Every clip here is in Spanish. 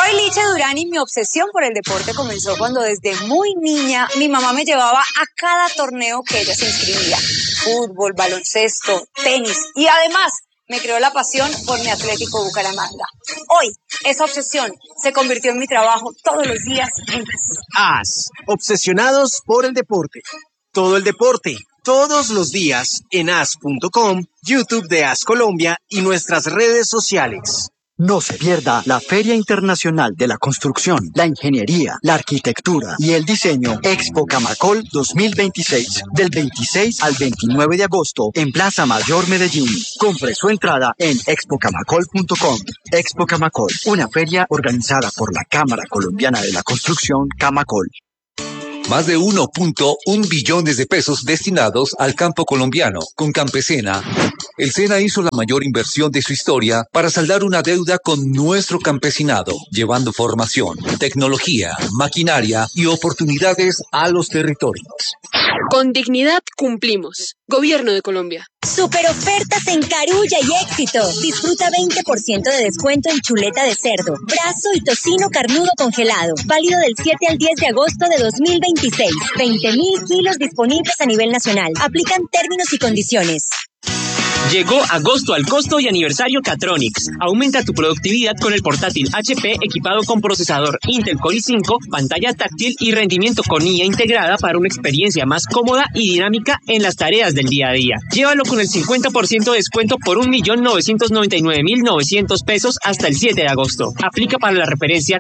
Soy Licha Durán y mi obsesión por el deporte comenzó cuando desde muy niña mi mamá me llevaba a cada torneo que ella se inscribía. Fútbol, baloncesto, tenis y además me creó la pasión por mi Atlético Bucaramanga. Hoy, esa obsesión se convirtió en mi trabajo todos los días en AS, obsesionados por el deporte. Todo el deporte, todos los días en as.com, YouTube de AS Colombia y nuestras redes sociales. No se pierda la Feria Internacional de la Construcción, la Ingeniería, la Arquitectura y el Diseño Expo Camacol 2026, del 26 al 29 de agosto en Plaza Mayor Medellín. Compre su entrada en expocamacol.com. Expo Camacol, una feria organizada por la Cámara Colombiana de la Construcción, Camacol. Más de 1.1 billones de pesos destinados al campo colombiano. Con Campesina, el SENA hizo la mayor inversión de su historia para saldar una deuda con nuestro campesinado, llevando formación, tecnología, maquinaria y oportunidades a los territorios. Con dignidad cumplimos. Gobierno de Colombia. Super ofertas en Carulla y Éxito. Disfruta 20% de descuento en chuleta de cerdo, brazo y tocino carnudo congelado. Válido del 7 al 10 de agosto de 2026. 20.000 kilos disponibles a nivel nacional. Aplican términos y condiciones. Llegó agosto al costo y aniversario Catronics. Aumenta tu productividad con el portátil HP equipado con procesador Intel Core i5, pantalla táctil y rendimiento con IA integrada para una experiencia más cómoda y dinámica en las tareas del día a día. Llévalo con el 50% de descuento por 1.999.900 pesos hasta el 7 de agosto. Aplica para la referencia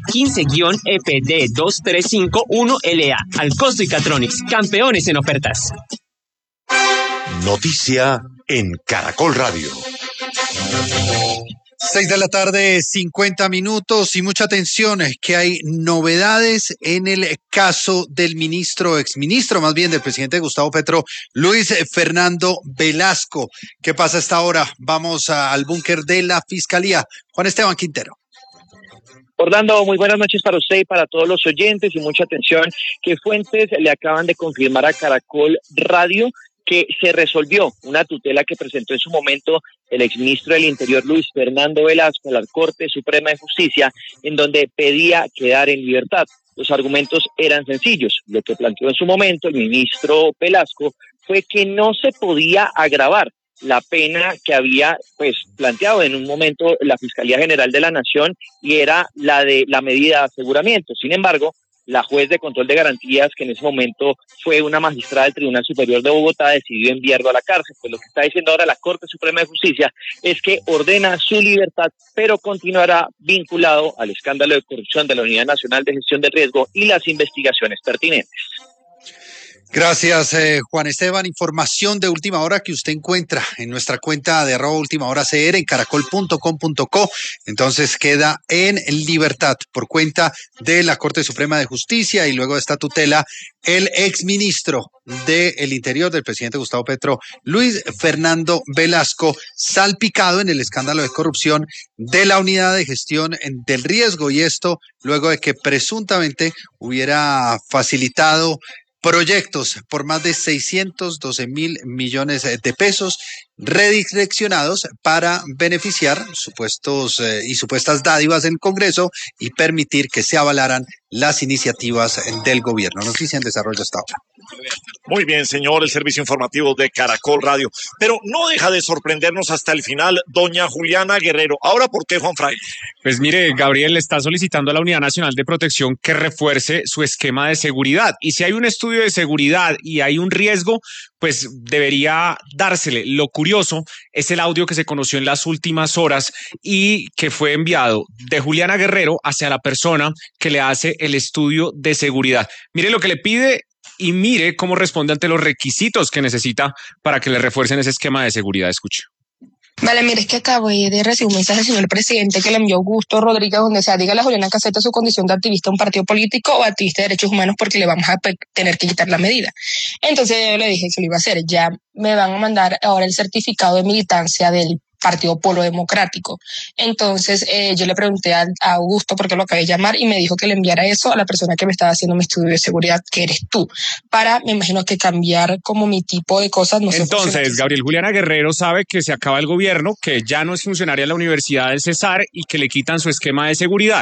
15-EPD2351LA. Al costo y Catronics, campeones en ofertas. Noticia en Caracol Radio. 6 de la tarde, 50 minutos y mucha atención, que hay novedades en el caso del exministro más bien del presidente Gustavo Petro, Luis Fernando Velasco. ¿Qué pasa a esta hora? Vamos al búnker de la Fiscalía. Juan Esteban Quintero. Orlando, muy buenas noches para usted y para todos los oyentes y mucha atención que fuentes le acaban de confirmar a Caracol Radio que se resolvió una tutela que presentó en su momento el exministro del Interior Luis Fernando Velasco a la Corte Suprema de Justicia, en donde pedía quedar en libertad. Los argumentos eran sencillos. Lo que planteó en su momento el ministro Velasco fue que no se podía agravar la pena que había planteado en un momento la Fiscalía General de la Nación, y era la de la medida de aseguramiento. Sin embargo, la juez de control de garantías, que en ese momento fue una magistrada del Tribunal Superior de Bogotá, decidió enviarlo a la cárcel. Pues lo que está diciendo ahora la Corte Suprema de Justicia es que ordena su libertad, pero continuará vinculado al escándalo de corrupción de la Unidad Nacional de Gestión de Riesgo y las investigaciones pertinentes. Gracias, Juan Esteban. Información de última hora que usted encuentra en nuestra cuenta de @ultimahoracr en caracol.com.co. Entonces queda en libertad por cuenta de la Corte Suprema de Justicia, y luego de esta tutela, el exministro del Interior del presidente Gustavo Petro, Luis Fernando Velasco, salpicado en el escándalo de corrupción de la Unidad de Gestión del Riesgo, y esto luego de que presuntamente hubiera facilitado proyectos por más de 612.000 millones de pesos redireccionados para beneficiar supuestos y supuestas dádivas en Congreso y permitir que se avalaran las iniciativas del gobierno. Noticia en desarrollo hasta ahora. Muy bien, señor, el servicio informativo de Caracol Radio. Pero no deja de sorprendernos hasta el final doña Juliana Guerrero. Ahora, ¿por qué, Juan Fray? Pues mire, Gabriel, le está solicitando a la Unidad Nacional de Protección que refuerce su esquema de seguridad. Y si hay un estudio de seguridad y hay un riesgo, pues debería dársele. Lo curioso es el audio que se conoció en las últimas horas y que fue enviado de Juliana Guerrero hacia la persona que le hace el estudio de seguridad. Mire lo que le pide y mire cómo responde ante los requisitos que necesita para que le refuercen ese esquema de seguridad. Escuche. Vale, mire, es que acabé de recibir un mensaje del señor presidente que le envió Augusto Rodríguez, donde se dígale a Juliana que acepta su condición de activista de un partido político o activista de derechos humanos, porque le vamos a tener que quitar la medida. Entonces yo le dije que lo iba a hacer. Ya me van a mandar ahora el certificado de militancia del Partido Polo Democrático. Entonces yo le pregunté a Augusto, porque lo acabé de llamar, y me dijo que le enviara eso a la persona que me estaba haciendo mi estudio de seguridad, que eres tú, para, me imagino que cambiar como mi tipo de cosas. No sé. Entonces, Gabriel, Juliana Guerrero sabe que se acaba el gobierno, que ya no es funcionaria de la Universidad del Cesar y que le quitan su esquema de seguridad.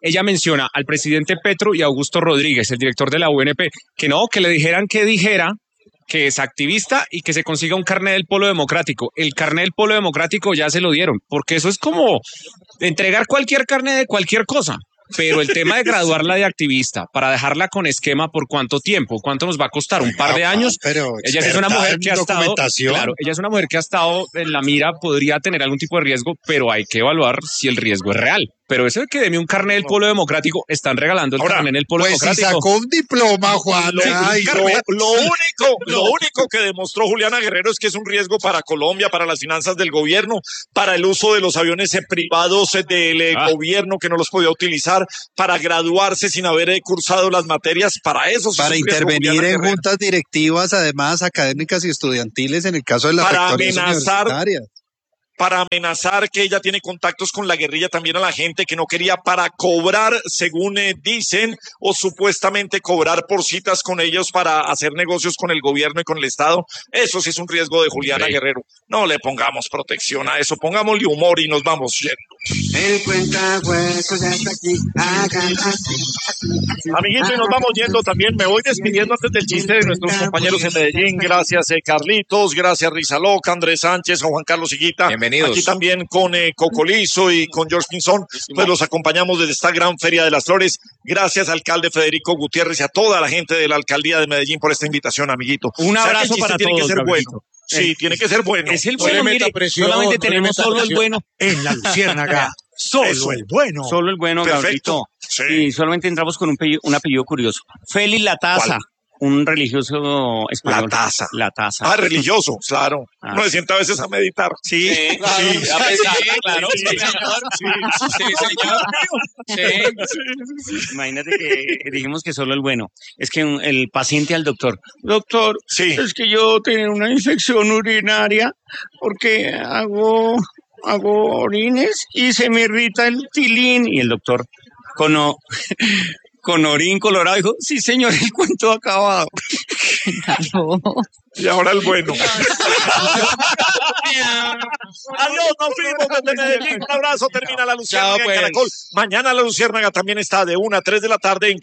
ella menciona al presidente Petro y a Augusto Rodríguez, el director de la UNP, que no, que le dijeran que dijera que es activista y que se consiga un carnet del Polo Democrático. El carnet del Polo Democrático ya se lo dieron, porque eso es como entregar cualquier carnet de cualquier cosa. Pero el tema de graduarla de activista para dejarla con esquema por cuánto tiempo, cuánto nos va a costar, un par de años. Pero ella es una mujer que ha estado, claro, ella es una mujer que ha estado en la mira, podría tener algún tipo de riesgo, pero hay que evaluar si el riesgo es real. Pero eso de que deme un carnet del Polo Democrático, están regalando el carnet del Polo Democrático. Si sacó un diploma, Juan. Lo único que demostró Juliana Guerrero es que es un riesgo para Colombia, para las finanzas del gobierno, para el uso de los aviones privados del gobierno que no los podía utilizar, para graduarse sin haber cursado las materias, para eso. Para intervenir en juntas directivas, además académicas y estudiantiles, en el caso de las rectorías universitarias. Para amenazar que ella tiene contactos con la guerrilla también a la gente que no quería, para cobrar, según dicen, o supuestamente cobrar por citas con ellos para hacer negocios con el gobierno y con el Estado. Eso sí es un riesgo de Juliana Guerrero. No le pongamos protección a eso, pongámosle humor y nos vamos yendo. El cuentahuesos ya está aquí, hagan así. Amiguito, y nos vamos yendo también. Me voy despidiendo antes del chiste de nuestros compañeros en Medellín. Gracias, Carlitos. Gracias, Risa Loca, Andrés Sánchez, Juan Carlos Higuita. Bienvenidos. Aquí también con Cocolizo y con George Pinzón. Pues los acompañamos desde esta gran Feria de las Flores. Gracias, alcalde Federico Gutiérrez, y a toda la gente de la alcaldía de Medellín por esta invitación, amiguito. Un abrazo para tiene todos. Que ser bueno. Sí, tiene que ser bueno. Es el bueno, mire, solamente tenemos solo el bueno. En la Luciérnaga, solo el bueno. Solo el bueno, Gabrielito. Sí. Y solamente entramos con un apellido curioso. Félix Latasa, un religioso español. Latasa. Ah, religioso, claro. Uno se sienta a veces a meditar. Sí, claro. Sí, claro. Sí, señor. Sí. Imagínate que dijimos que solo el bueno. Es que el paciente al doctor. Doctor, es que yo tengo una infección urinaria porque hago orines y se me irrita el tilín. Y el doctor, con orín colorado, dijo, sí señor, el cuento ha acabado. No. Y ahora el bueno. Adiós, nos fuimos desde Medellín. Un abrazo, termina la Luciérnaga en Caracol. Mañana la Luciérnaga también está de 1 a 3 de la tarde en